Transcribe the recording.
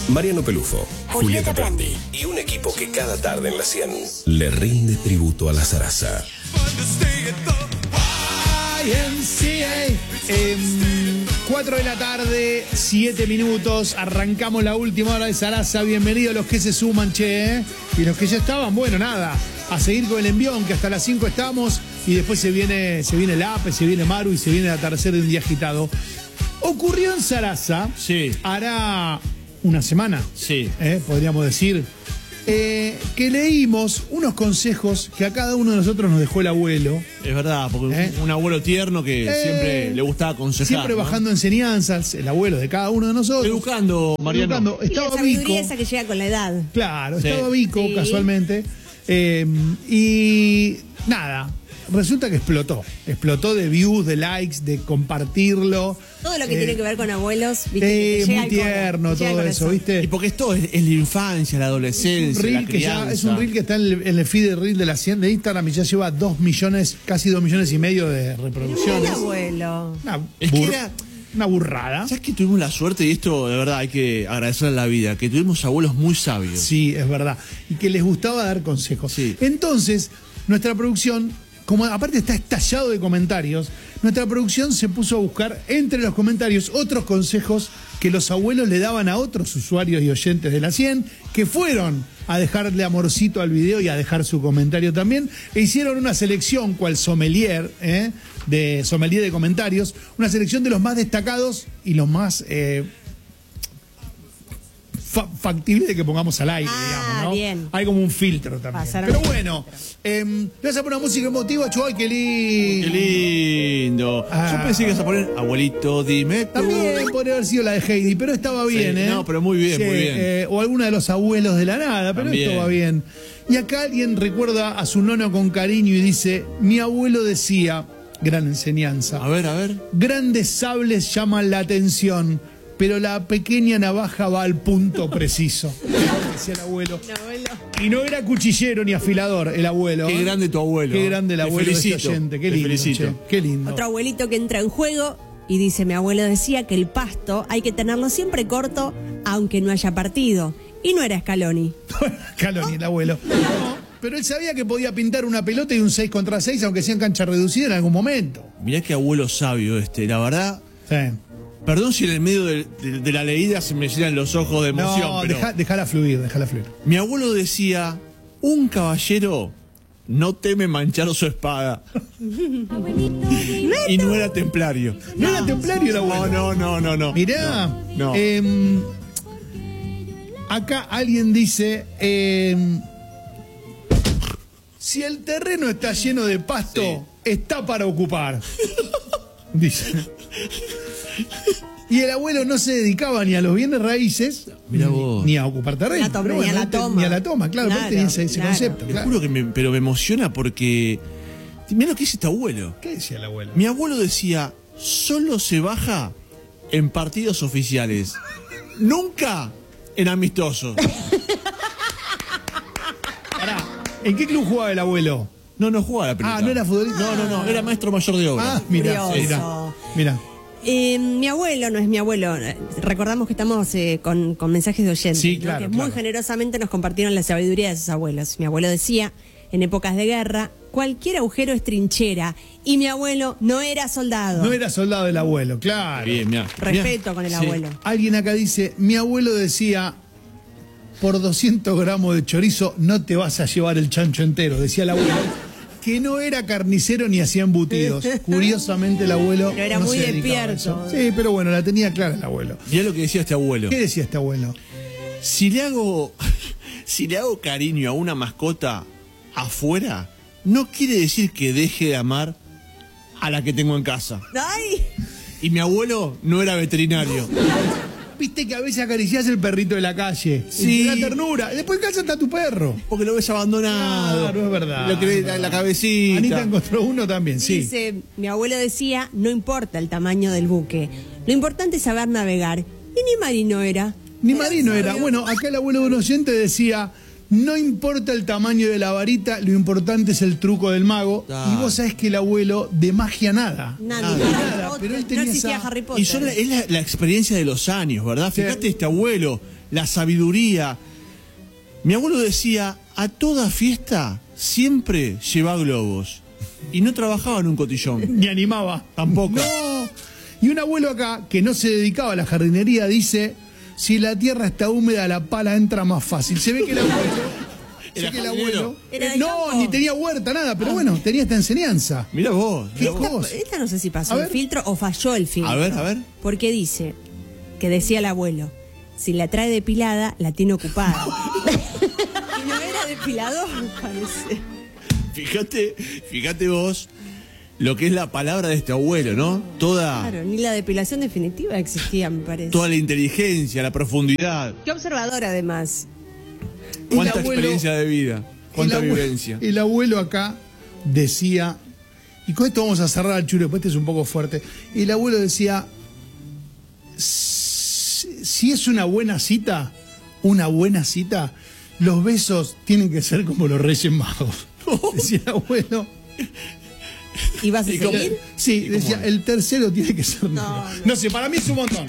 Mariano Pelufo, Julieta Prandi y un equipo que cada tarde en la 100 le rinde tributo a la zaraza. YMCA. 4 de la tarde, 7 minutos. Arrancamos la última hora de Zaraza. Bienvenidos los que se suman, che. Y los que ya estaban, bueno, nada. A seguir con el envión, que hasta las 5 estamos. Y después se viene el APE, se viene Maru y se viene el atardecer de un día agitado. Ocurrió en Zaraza. Sí. Hará una semana. Sí. Podríamos decir. Que leímos unos consejos que a cada uno de nosotros nos dejó el abuelo. Es verdad, porque un abuelo tierno que siempre le gustaba aconsejar. Siempre bajando enseñanzas, el abuelo de cada uno de nosotros. Educando, Mariano. Educando. Estaba y la sabiduría Vico. esa que llega con la edad. Claro, Sí. estaba Vico, Sí. casualmente. Y nada, resulta que explotó de views, de likes, de compartirlo. Todo lo que tiene que ver con abuelos, viste, que te llega muy al tierno cora, te llega todo al eso, corazón. ¿viste? Y porque esto es la infancia, la adolescencia, Reel la que ya crianza. es un reel que está en el feed de reel de la 100 de Instagram y ya lleva 2 millones, casi 2 millones y medio de El reproducciones. abuelo. Es que era... Una burrada. ¿Sabes que tuvimos la suerte, y esto de verdad hay que agradecerle a la vida, que tuvimos abuelos muy sabios? Sí, es verdad. Y que les gustaba dar consejos. Sí. Entonces, nuestra producción, como aparte está estallado de comentarios, nuestra producción se puso a buscar entre los comentarios otros consejos que los abuelos le daban a otros usuarios y oyentes de la 100, que fueron a dejarle amorcito al video y a dejar su comentario también, e hicieron una selección, cual sommelier, de sommelier de comentarios, una selección de los más destacados y los más factible de que pongamos al aire, digamos, ¿no? Bien. Hay como un filtro también. Pasaron Pero el bueno, vas a poner una música emotiva, Chuay, qué lindo. ¡Qué lindo! Ah. Yo pensé que ibas a poner abuelito, dime tú. También podría haber sido la de Heidi, pero estaba bien, Sí, ¿eh? no, pero muy bien, Sí, muy bien. O alguna de los abuelos de la nada, pero También. esto va bien. Y acá alguien recuerda a su nono con cariño y dice, mi abuelo decía, gran enseñanza, A ver. grandes sables llaman la atención, pero la pequeña navaja va al punto preciso. Decía el abuelo. Y no era cuchillero ni afilador el abuelo. Qué grande tu abuelo. Qué grande el Te abuelo de este felicito, oyente. Qué te lindo, felicito. che, qué lindo. Otro abuelito que entra en juego y dice, mi abuelo decía que el pasto hay que tenerlo siempre corto, aunque no haya partido. Y no era Scaloni. Caloni, el abuelo. No, pero él sabía que podía pintar una pelota y un 6 contra 6, aunque sea en cancha reducida en algún momento. Mirá qué abuelo sabio la verdad. Sí. Perdón si en el medio de la leída se me llenan los ojos de emoción, No, pero déjala fluir, déjala fluir. mi abuelo decía, un caballero no teme manchar su espada. Y no era templario. No era templario el abuelo. No. Mirá, No. acá alguien dice, si el terreno está lleno de pasto, Sí. está para ocupar. Dice. Y el abuelo no se dedicaba ni a los bienes raíces, Mirá vos. ni a ocupar terreno. Pero Ni a la él toma. Ni a la toma, claro, pero él tenía ese Claro. concepto. Te Claro. juro que me emociona porque... Mirá lo que dice este abuelo. ¿Qué decía el abuelo? Mi abuelo decía, solo se baja en partidos oficiales. Nunca en amistosos. Pará, ¿en qué club jugaba el abuelo? No jugaba a la pelota. Ah, ¿no era futbolista? No, era maestro mayor de obra. Ah, mira, Curioso. mira. Mi abuelo no es mi abuelo. Recordamos que estamos con mensajes de oyentes, Sí, ¿no? claro, que claro. muy generosamente nos compartieron la sabiduría de sus abuelos. Mi abuelo decía, en épocas de guerra, cualquier agujero es trinchera. Y mi abuelo no era soldado. No era soldado el abuelo, claro. Bien, mirá. Respeto con el Sí. abuelo. Alguien acá dice, mi abuelo decía, por 200 gramos de chorizo no te vas a llevar el chancho entero, decía el abuelo, que no era carnicero ni hacía embutidos. Curiosamente el abuelo Pero era no muy se dedicaba a despierto. eso. Sí, pero bueno, la tenía clara el abuelo. Mirá lo que decía este abuelo. ¿Qué decía este abuelo? Si le hago cariño a una mascota afuera, no quiere decir que deje de amar a la que tengo en casa. ¡Ay! Y mi abuelo no era veterinario. Viste que a veces acariciás el perrito de la calle. Sí. Y te da ternura. Después en casa está tu perro. Porque lo ves abandonado. Claro, es verdad. Lo que ves Es verdad. la cabecita. Anita encontró uno también, sí. Dice, mi abuelo decía, no importa el tamaño del buque, lo importante es saber navegar. Y ni marino era. Ni marino era. Bueno, acá el abuelo de un oyente decía, no importa el tamaño de la varita, lo importante es el truco del mago. Ah. Y vos sabés que el abuelo de magia nada. Nada, pero él tenía no existía esa- Harry Potter. Y es la experiencia de los años, ¿verdad? Sí. Fíjate este abuelo, la sabiduría. Mi abuelo decía, a toda fiesta siempre lleva globos. Y no trabajaba en un cotillón. Ni animaba. Tampoco. No. Y un abuelo acá, que no se dedicaba a la jardinería, dice, si la tierra está húmeda, la pala entra más fácil. Se ve que el abuelo... se ve ¿Era que el jardinero? abuelo... ¿Era de no, campo? ni tenía huerta, nada, pero bueno, tenía esta enseñanza. Mirá vos. ¿Qué mirá vos. cosa? Esta no sé si pasó A el ver. filtro o falló el filtro. A ver. Porque dice, que decía el abuelo, si la trae depilada, la tiene ocupada. Y no era depilador, me parece. Fíjate vos lo que es la palabra de este abuelo, ¿no? Claro, ni la depilación definitiva existía, me parece. Toda la inteligencia, la profundidad. Qué observador, además. Cuánta El abuelo- experiencia de vida. Cuánta el abue- vivencia. El abuelo acá decía, y con esto vamos a cerrar al churo, después este es un poco fuerte. El abuelo decía, si es una buena cita, los besos tienen que ser como los Reyes Magos. Decía el abuelo. ¿Y vas a ¿Y cómo? seguir? Sí, decía, cómo? el tercero tiene que ser. No. No sé, para mí es un montón.